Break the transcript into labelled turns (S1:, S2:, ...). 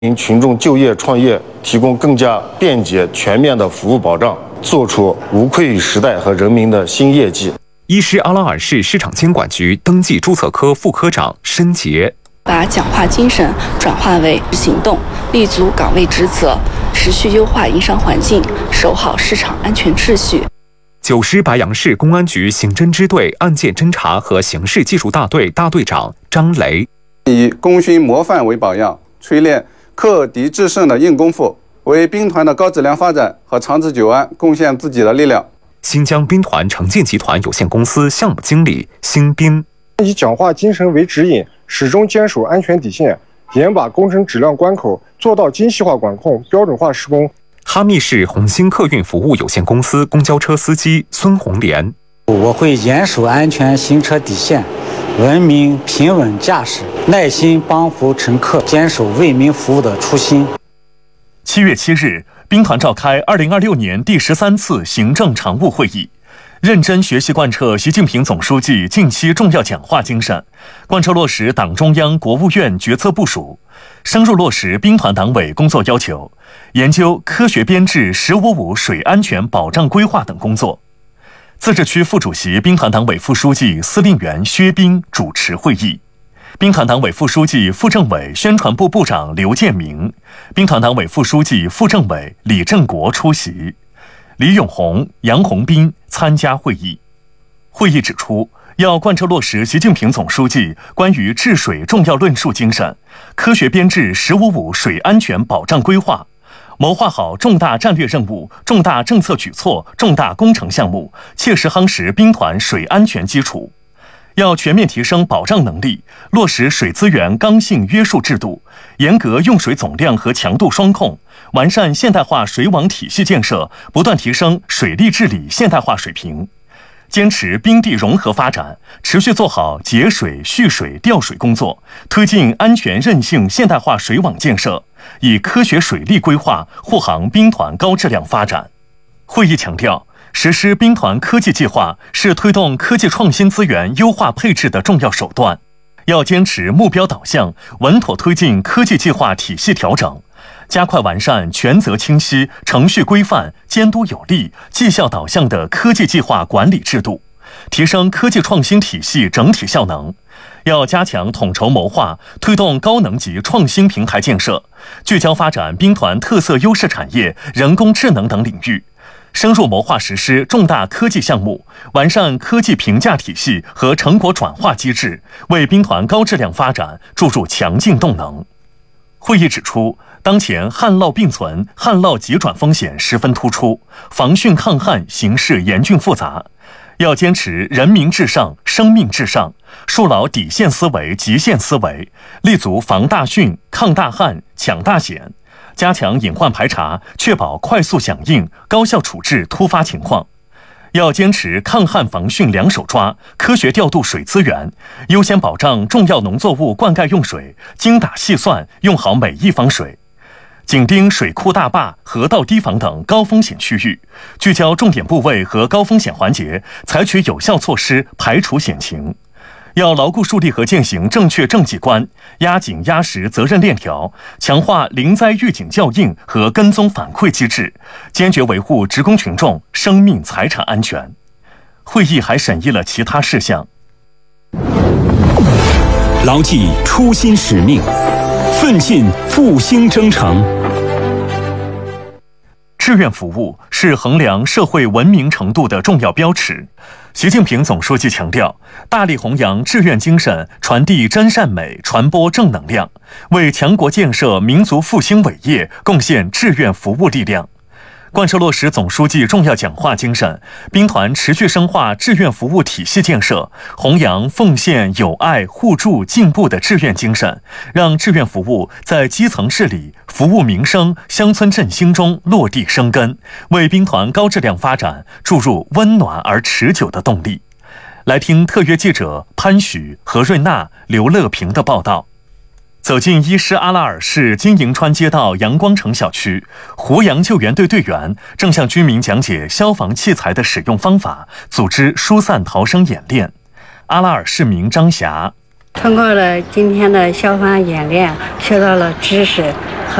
S1: 为群众就业创业提供更加便捷全面的服务保障，做出无愧于时代和人民的新业绩。
S2: 伊施阿拉尔市市场监管局登记注册科副科长申杰。
S3: 把讲话精神转化为行动，立足岗位职责，持续优化营商环境，守好市场安全秩序。
S2: 九师白杨市公安局刑侦支队案件侦查和刑事技术大队大队长张雷。
S4: 以功勋模范为榜样，锤炼克敌制胜的硬功夫，为兵团的高质量发展和长治久安贡献自己的力量。
S2: 新疆兵团城建集团有限公司项目经理辛斌。
S5: 以讲话精神为指引，始终坚守安全底线，严把工程质量关口，做到精细化管控、标准化施工。
S2: 哈密市红星客运服务有限公司公交车司机孙红莲。
S6: 我会严守安全行车底线，文明平稳驾驶，耐心帮扶乘客，坚守为民服务的初心。
S7: 7月7日，兵团召开2026年第13次行政常务会议。认真学习贯彻习近平总书记近期重要讲话精神，贯彻落实党中央、国务院决策部署，深入落实兵团党委工作要求，研究科学编制“15-5”水安全保障规划等工作。自治区副主席、兵团党委副书记、司令员薛斌主持会议，兵团党委副书记、副政委、宣传部部长刘建明，兵团党委副书记、副政委李振国出席。李永红、杨洪斌参加会议。会议指出，要贯彻落实习近平总书记关于治水重要论述精神，科学编制“15-5”水安全保障规划，谋划好重大战略任务、重大政策举措、重大工程项目，切实夯实兵团水安全基础。要全面提升保障能力，落实水资源刚性约束制度，严格用水总量和强度双控，完善现代化水网体系建设，不断提升水利治理现代化水平。坚持兵地融合发展，持续做好节水、蓄水、调水工作，推进安全韧性现代化水网建设，以科学水利规划护航兵团高质量发展。会议强调，实施兵团科技计划是推动科技创新资源优化配置的重要手段，要坚持目标导向，稳妥推进科技计划体系调整，加快完善权责清晰、程序规范、监督有力、绩效导向的科技计划管理制度，提升科技创新体系整体效能。要加强统筹谋划，推动高能级创新平台建设，聚焦发展兵团特色优势产业、人工智能等领域。深入谋划实施重大科技项目，完善科技评价体系和成果转化机制，为兵团高质量发展注入强劲动能。会议指出，当前旱涝并存、旱涝急转风险十分突出，防汛抗旱形势严峻复杂，要坚持人民至上、生命至上，树牢底线思维、极限思维，立足防大汛、抗大旱、抢大险，加强隐患排查，确保快速响应、高效处置突发情况。要坚持抗旱防汛两手抓，科学调度水资源，优先保障重要农作物灌溉用水，精打细算用好每一方水。紧盯水库大坝、河道堤防等高风险区域，聚焦重点部位和高风险环节，采取有效措施排除险情。要牢固树立和践行正确政绩观，压紧压实责任链条，强化临灾预警校应和跟踪反馈机制，坚决维护职工群众生命财产安全。会议还审议了其他事项。
S8: 牢记初心使命，奋进复兴征程。
S7: 志愿服务是衡量社会文明程度的重要标尺。习近平总书记强调，大力弘扬志愿精神，传递真善美，传播正能量，为强国建设、民族复兴伟业贡献志愿服务力量。贯彻落实总书记重要讲话精神，兵团持续深化志愿服务体系建设，弘扬奉献、友爱、互助、进步的志愿精神，让志愿服务在基层治理、服务民生、乡村振兴中落地生根，为兵团高质量发展注入温暖而持久的动力。来听特约记者潘许、何瑞娜、刘乐平的报道。走进伊施阿拉尔市金银川街道阳光城小区，胡杨救援队队员正向居民讲解消防器材的使用方法，组织疏散逃生演练。阿拉尔市民张霞，
S9: 通过了今天的消防演练，学到了知识。